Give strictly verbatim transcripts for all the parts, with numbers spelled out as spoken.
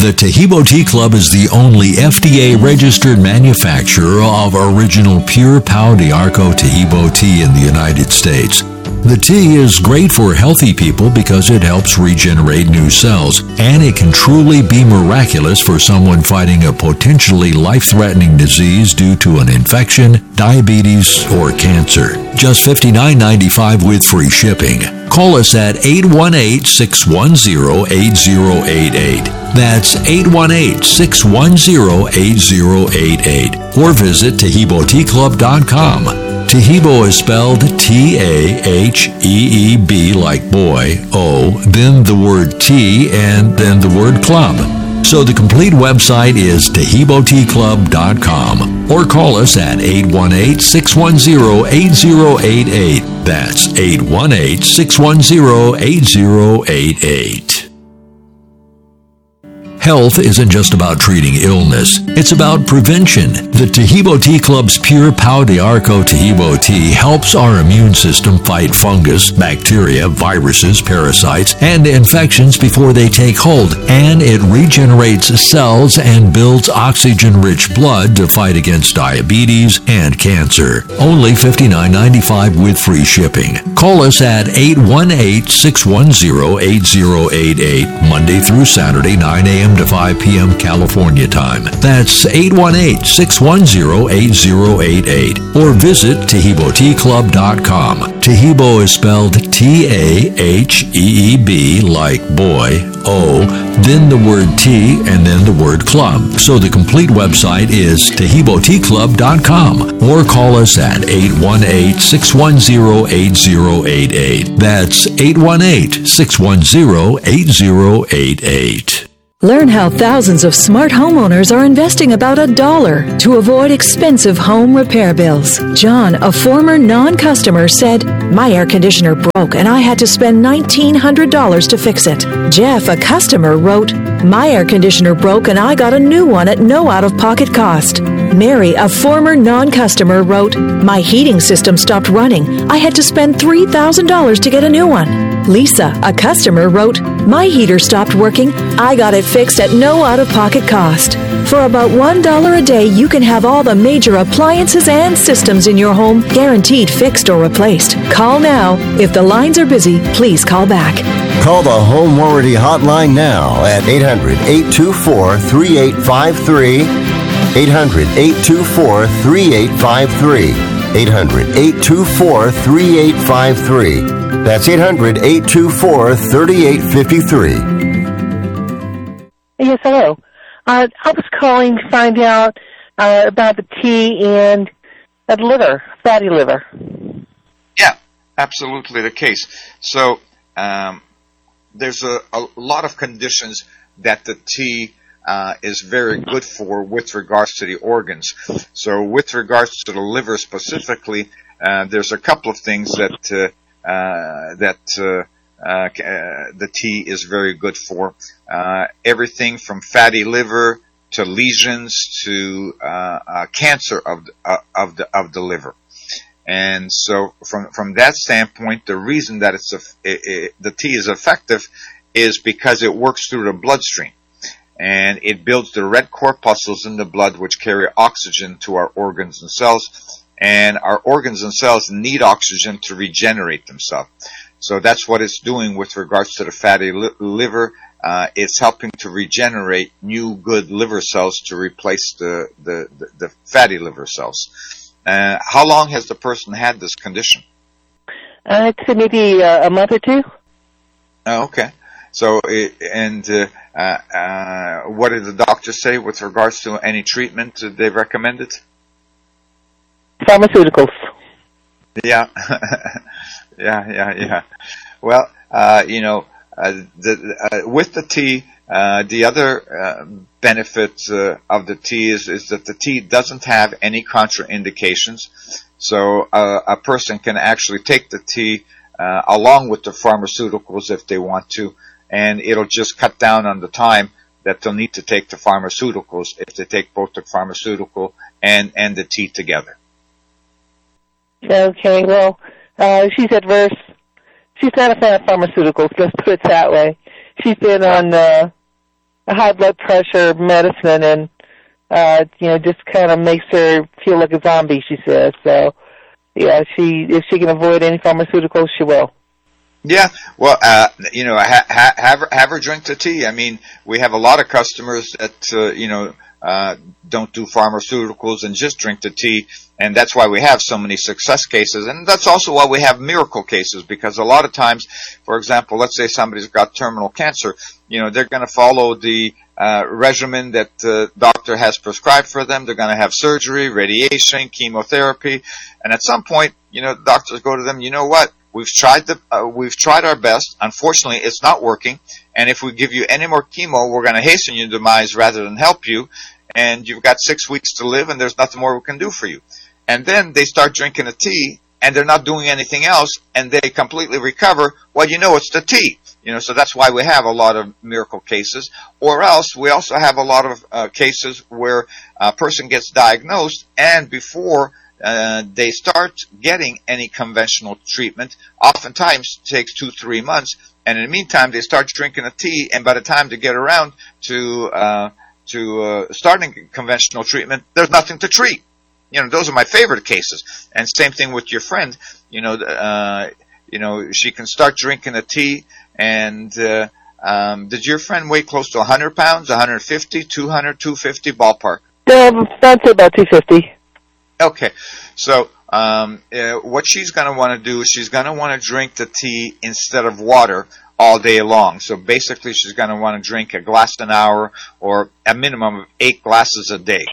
The Taheebo Tea Club is the only F D A-registered manufacturer of original pure Pau d'Arco Taheebo tea in the United States. The tea is great for healthy people because it helps regenerate new cells, and it can truly be miraculous for someone fighting a potentially life-threatening disease due to an infection, diabetes, or cancer. Just fifty-nine ninety-five with free shipping. Call us at eight one eight, six one zero, eight zero eight eight. That's eight one eight, six one zero, eight zero eight eight. Or visit Taheebo Tea Club dot com. Taheebo is spelled T A H E E B like boy, O, then the word tea, and then the word club. So the complete website is Taheebo Tea Club dot com. Or call us at eight one eight, six one zero, eight zero eight eight. That's eight one eight, six one zero, eight zero eight eight. Health isn't just about treating illness, it's about prevention. The Taheebo Tea Club's pure Pau d'Arco Taheebo tea helps our immune system fight fungus, bacteria, viruses, parasites, and infections before they take hold, and it regenerates cells and builds oxygen-rich blood to fight against diabetes and cancer. Only fifty-nine ninety-five with free shipping. Call us at eight one eight, six one zero, eight zero eight eight, Monday through Saturday, nine a.m. to five p.m. California time. That's eight one eight, six one zero, eight zero eight eight. Or visit Taheebo Tea Club dot com. Taheebo is spelled T A H E E B like boy, O, then the word tea, and then the word club. So the complete website is Taheebo Tea Club dot com. Or call us at eight one eight, six one zero, eight zero eight eight. That's eight one eight, six one zero, eight zero eight eight. Learn how thousands of smart homeowners are investing about a dollar to avoid expensive home repair bills. John, a former non-customer, said, "My air conditioner broke and I had to spend nineteen hundred dollars to fix it." Jeff, a customer, wrote, "My air conditioner broke and I got a new one at no out-of-pocket cost." Mary, a former non-customer, wrote, "My heating system stopped running. I had to spend three thousand dollars to get a new one." Lisa, a customer, wrote, "My heater stopped working. I got it fixed at no out-of-pocket cost." For about one dollar a day, you can have all the major appliances and systems in your home guaranteed fixed or replaced. Call now. If the lines are busy, please call back. Call the Home Warranty Hotline now at eight hundred, eight two four, three eight five three. eight hundred, eight two four, three eight five three. eight hundred, eight two four, three eight five three. That's eight hundred, eight two four, three eight five three. Yes, hello. Uh, I was calling to find out uh, about the tea and uh, liver, fatty liver. Yeah, absolutely the case. So um, there's a, a lot of conditions that the tea uh, is very good for with regards to the organs. So with regards to the liver specifically, uh, there's a couple of things that uh, uh, that uh, uh, the tea is very good for. Uh, everything from fatty liver to lesions to uh, uh, cancer of the, uh, of the of the liver. And so from from that standpoint, the reason that it's a, it, it, the tea is effective is because it works through the bloodstream. And it builds the red corpuscles in the blood which carry oxygen to our organs and cells. And our organs and cells need oxygen to regenerate themselves. So that's what it's doing with regards to the fatty li- liver. Uh, it's helping to regenerate new good liver cells to replace the, the, the, the fatty liver cells. Uh, how long has the person had this condition? Uh, I'd say maybe uh, a month or two. Oh, okay. So, it, and uh, uh, uh, what did the doctor say with regards to any treatment that they recommended? Pharmaceuticals. Yeah, yeah, yeah, yeah. Well, uh, you know, uh, the, uh, with the tea, uh, the other uh, benefit uh, of the tea is, is that the tea doesn't have any contraindications. So uh, a person can actually take the tea uh, along with the pharmaceuticals if they want to, and it'll just cut down on the time that they'll need to take the pharmaceuticals if they take both the pharmaceutical and, and the tea together. Okay, well, uh, she's adverse. She's not a fan of pharmaceuticals, let's put it that way. She's been on uh, a high blood pressure medicine, and uh, you know, just kind of makes her feel like a zombie. She says so. Yeah, she if she can avoid any pharmaceuticals, she will. Yeah, well, uh, you know, ha- ha- have her have her drink the tea. I mean, we have a lot of customers that uh, you know uh, don't do pharmaceuticals and just drink the tea, and that's why we have so many success cases, and that's also why we have miracle cases. Because a lot of times, for example, let's say somebody's got terminal cancer, you know, they're going to follow the uh, regimen that the doctor has prescribed for them. They're going to have surgery, radiation, chemotherapy, and at some point, you know, doctors go to them. You know what? We've tried the, uh, we've tried our best. Unfortunately, it's not working. And if we give you any more chemo, we're going to hasten your demise rather than help you. And you've got six weeks to live, and there's nothing more we can do for you. And then they start drinking the tea, and they're not doing anything else, and they completely recover. Well, you know, it's the tea. You know, so that's why we have a lot of miracle cases. Or else, we also have a lot of uh, cases where a person gets diagnosed, and before Uh, they start getting any conventional treatment, oftentimes it takes two, three months, and in the meantime, they start drinking a tea, and by the time they get around to uh, to uh, starting conventional treatment, there's nothing to treat. You know, those are my favorite cases. And same thing with your friend. You know, uh, you know, she can start drinking a tea, and uh, um, did your friend weigh close to one hundred pounds, one hundred fifty, two hundred, two fifty ballpark? Um, I'd say about two fifty. Okay, so um, uh, what she's going to want to do is she's going to want to drink the tea instead of water all day long. So basically she's going to want to drink a glass an hour or a minimum of eight glasses a day.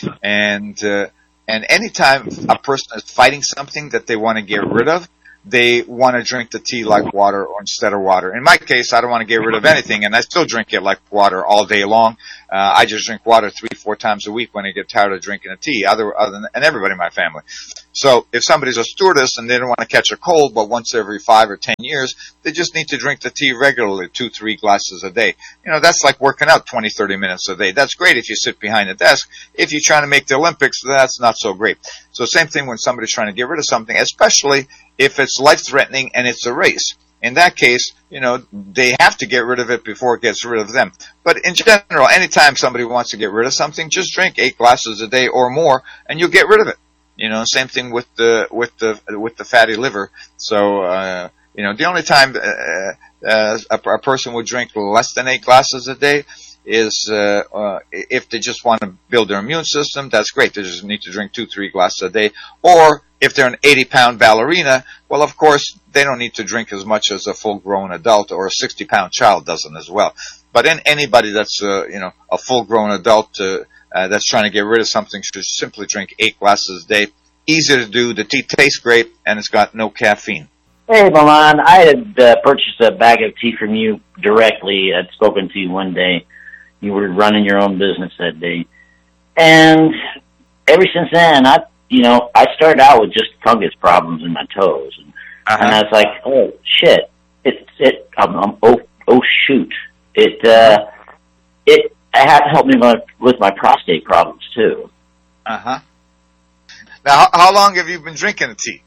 And uh, and anytime a person is fighting something that they want to get rid of, they want to drink the tea like water or instead of water. In my case, I don't want to get rid of anything, and I still drink it like water all day long. Uh, I just drink water three, four times a week when I get tired of drinking a tea, other, other than, and everybody in my family. So if somebody's a stewardess and they don't want to catch a cold, but once every five or ten years, they just need to drink the tea regularly, two, three glasses a day. You know, that's like working out twenty, thirty minutes a day. That's great if you sit behind a desk. If you're trying to make the Olympics, that's not so great. So same thing when somebody's trying to get rid of something, especially if it's life-threatening and it's a race. In that case, you know, they have to get rid of it before it gets rid of them. But in general, anytime somebody wants to get rid of something, just drink eight glasses a day or more, and you'll get rid of it. You know, same thing with the with the with the fatty liver. So, uh, you know, the only time uh, uh, a, a person would drink less than eight glasses a day is uh, uh, if they just want to build their immune system. That's great. They just need to drink two, three glasses a day. Or if they're an eighty-pound ballerina, well, of course, they don't need to drink as much as a full-grown adult, or a sixty-pound child doesn't as well. But in anybody that's, uh, you know, a full-grown adult uh, uh, that's trying to get rid of something should simply drink eight glasses a day. Easy to do. The tea tastes great, and it's got no caffeine. Hey, Milan, I had uh, purchased a bag of tea from you directly. I'd spoken to you one day. You were running your own business that day. And ever since then, I, you know, I started out with just fungus problems in my toes. And, uh-huh. and I was like, oh, shit. It, it, I'm, I'm, oh, oh, shoot. It, uh, it, it had to help me with my prostate problems, too. Uh-huh. Now, how, how long have you been drinking the tea?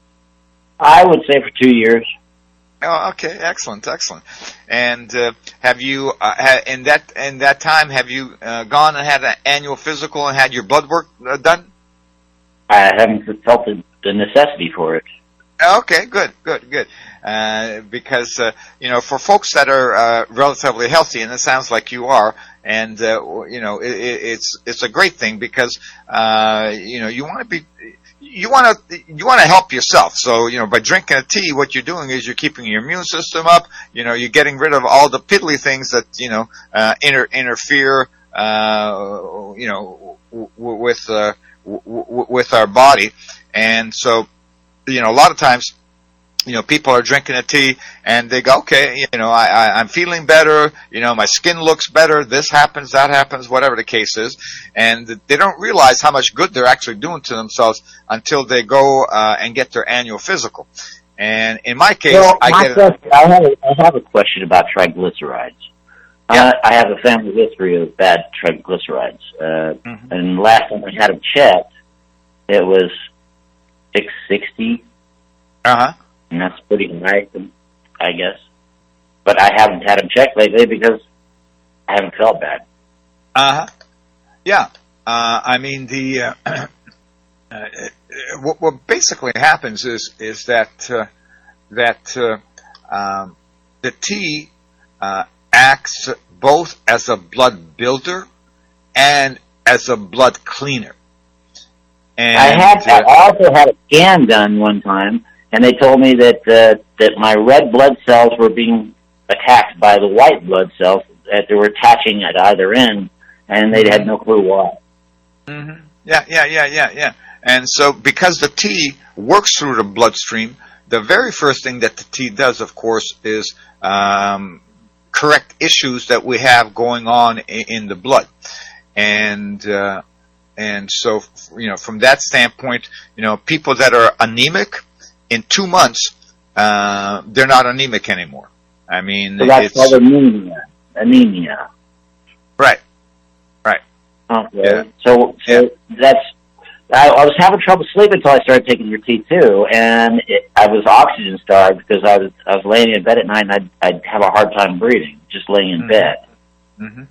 I would say for two years. Oh, okay, excellent, excellent. And uh, have you, uh, ha- in that in that time, have you uh, gone and had an annual physical and had your blood work uh, done? I haven't felt the, the necessity for it. Okay, good, good, good. Uh, because uh, you know, for folks that are uh, relatively healthy, and it sounds like you are, and uh, you know, it, it's it's a great thing because uh, you know you want to be. You want to you want to help yourself. So, you know, by drinking a tea, what you're doing is you're keeping your immune system up. You know, you're getting rid of all the piddly things that, you know, uh, inter- interfere, uh, you know, w- w- with, uh, w- w- with our body. And so, you know, a lot of times, you know, people are drinking a tea and they go, okay, you know, I, I, I'm feeling better, you know, my skin looks better, this happens, that happens, whatever the case is. And they don't realize how much good they're actually doing to themselves until they go uh, and get their annual physical. And in my case, well, I my get question, I have a, I have a question about triglycerides. Yeah. Uh, I have a family history of bad triglycerides. Uh, mm-hmm. And last time I had them checked, it was six sixty. Uh-huh. And that's pretty high, I guess. But I haven't had them checked lately because I haven't felt bad. Uh-huh. Yeah. Uh, I mean, the uh, uh, what, what basically happens is is that uh, that uh, um, the tea uh, acts both as a blood builder and as a blood cleaner. And I had uh, I also had a scan done one time, and they told me that uh, that my red blood cells were being attacked by the white blood cells, that they were attaching at either end, and they had no clue why. Mm-hmm. Yeah, yeah, yeah, yeah, yeah. And so because the tea works through the bloodstream, the very first thing that the tea does, of course, is um, correct issues that we have going on in, in the blood. And uh, and so, you know, from that standpoint, you know, people that are anemic, in two months, uh, they're not anemic anymore. I mean, so that's it's... called anemia. Anemia. Right. Right. Okay. Yeah. So, so Yeah. that's... I, I was having trouble sleeping until I started taking your tea too, and it, I was oxygen starved because I was I was laying in bed at night and I'd, I'd have a hard time breathing just laying in Mm-hmm. bed, Mm-hmm.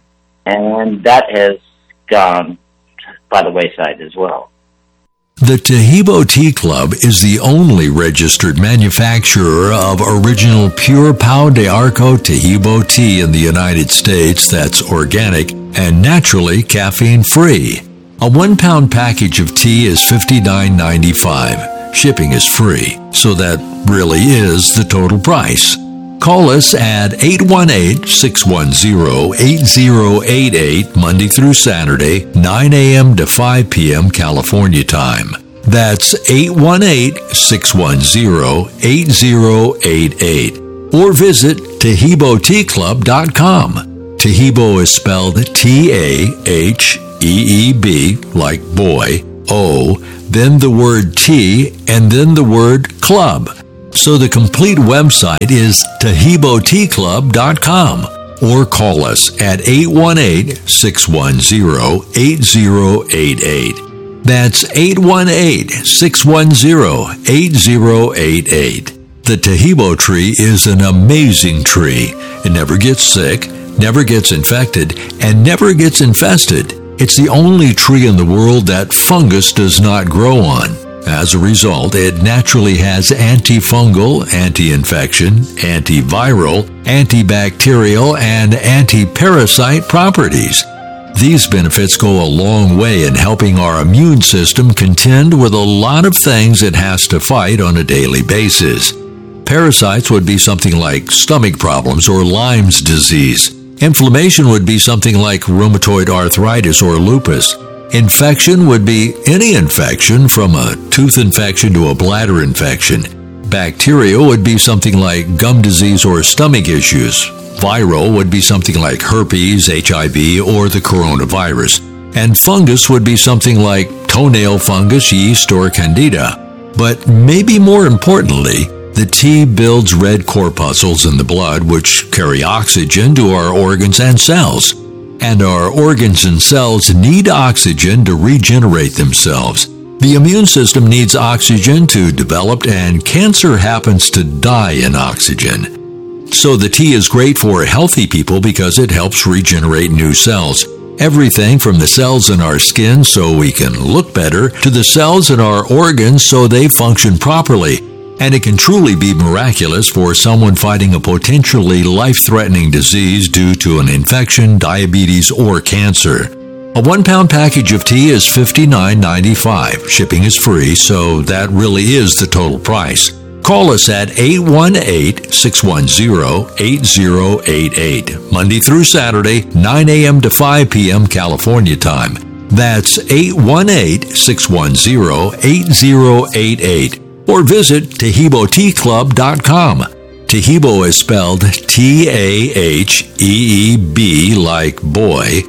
and that has gone by the wayside as well. The Taheebo Tea Club is the only registered manufacturer of original pure Pau de Arco Taheebo tea in the United States that's organic and naturally caffeine-free. A one-pound package of tea is fifty-nine ninety-five. Shipping is free, so that really is the total price. Call us at eight one eight, six one zero, eight zero eight eight Monday through Saturday, nine a.m. to five p.m. California time. That's eight one eight, six one zero, eight zero eight eight. Or visit Taheebo Tea Club dot com. Taheebo is spelled T A H E E B, like boy, O, then the word tea, and then the word club. So the complete website is Taheebo Tea Club dot com, or call us at eight one eight, six one zero, eight zero eight eight. That's eight one eight, six one zero, eight zero eight eight. The Taheebo tree is an amazing tree. It never gets sick, never gets infected, and never gets infested. It's the only tree in the world that fungus does not grow on. As a result, it naturally has antifungal, anti-infection, antiviral, antibacterial, and anti-parasite properties. These benefits go a long way in helping our immune system contend with a lot of things it has to fight on a daily basis. Parasites would be something like stomach problems or Lyme's disease. Inflammation would be something like rheumatoid arthritis or lupus. Infection would be any infection, from a tooth infection to a bladder infection. Bacteria would be something like gum disease or stomach issues. Viral would be something like herpes, H I V, or the coronavirus. And fungus would be something like toenail fungus, yeast, or candida. But maybe more importantly, the tea builds red corpuscles in the blood, which carry oxygen to our organs and cells. And our organs and cells need oxygen to regenerate themselves. The immune system needs oxygen to develop, and cancer happens to die in oxygen. So the tea is great for healthy people because it helps regenerate new cells. Everything from the cells in our skin so we can look better to the cells in our organs so they function properly. And it can truly be miraculous for someone fighting a potentially life-threatening disease due to an infection, diabetes, or cancer. A one-pound package of tea is fifty-nine ninety-five. Shipping is free, so that really is the total price. Call us at eight one eight, six one zero, eight zero eight eight. Monday through Saturday, nine a.m. to five p.m. California time. That's eight one eight, six one zero, eight zero eight eight. Or visit Taheebo Tea Club dot com. Taheebo is spelled T A H E E B, like boy,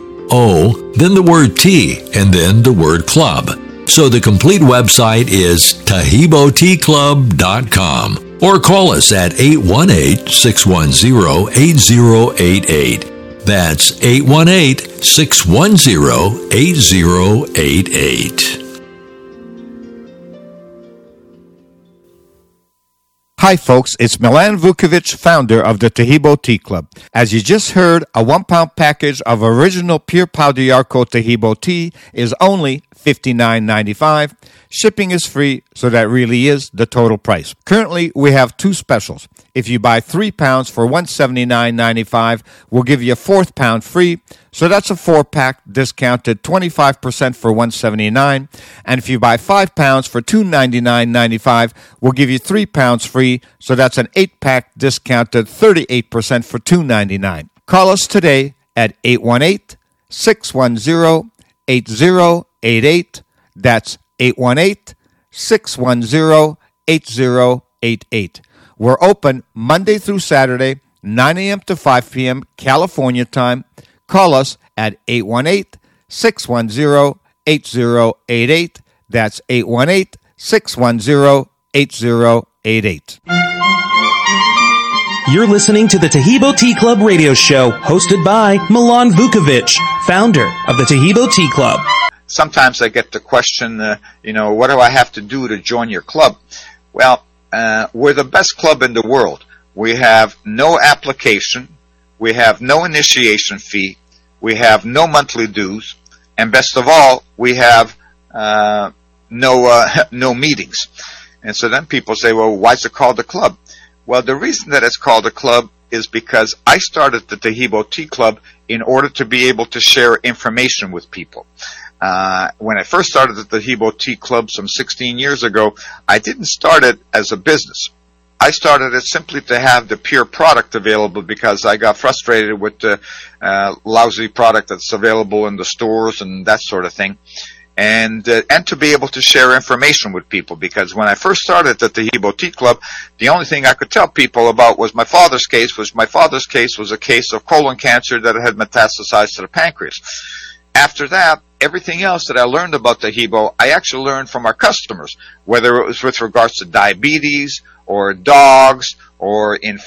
O, then the word tea, and then the word club. So the complete website is Taheebo Tea Club dot com. Or call us at eight one eight, six one zero, eight zero eight eight. That's eight one eight, six one zero, eight zero eight eight. Hi folks, it's Milan Vukovic, founder of the Tahibo Tea Club. As you just heard, a one pound package of original pure Pau d'Arco Tahibo tea is only fifty-nine ninety-five. Shipping is free, so that really is the total price. Currently, we have two specials. If you buy three pounds for one hundred seventy-nine ninety-five, we'll give you a fourth pound free. So that's a four pack discounted twenty-five percent for one hundred seventy-nine dollars. And if you buy five pounds for two hundred ninety-nine ninety-five, we'll give you three pounds free. So that's an eight pack discounted thirty-eight percent for two hundred ninety-nine dollars. Call us today at eight one eight, six one zero, eight zero eight eight. That's eight one eight, six one zero, eight zero eight eight. We're open Monday through Saturday, nine a.m. to five p.m. California time. Call us at eight one eight, six one zero, eight zero eight eight. That's eight one eight, six one zero, eight zero eight eight. You're listening to the Tahibo Tea Club radio show, hosted by Milan Vukovic, founder of the Tahibo Tea Club. Sometimes I get the question, uh, you know, what do I have to do to join your club? Well, uh, we're the best club in the world. We have no application. We have no initiation fee. We have no monthly dues. And best of all, we have uh, no uh, no meetings. And so then people say, well, why is it called a club? Well, the reason that it's called a club is because I started the Tahibo Tea Club in order to be able to share information with people. Uh, when I first started the Tahibo Tea Club some sixteen years ago, I didn't start it as a business. I started it simply to have the pure product available because I got frustrated with the uh, lousy product that's available in the stores and that sort of thing. And uh, and to be able to share information with people, because when I first started the Tahibo Tea Club, the only thing I could tell people about was my father's case, which my father's case was a case of colon cancer that had metastasized to the pancreas. After that, everything else that I learned about Tahibo, I actually learned from our customers, whether it was with regards to diabetes or dogs or in